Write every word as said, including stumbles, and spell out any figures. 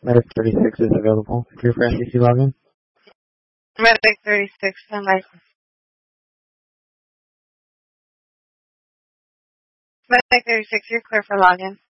Medic thirty-six is available. Clear for S E C login. Medic thirty-six, and license. Medic thirty-six, you're clear for login.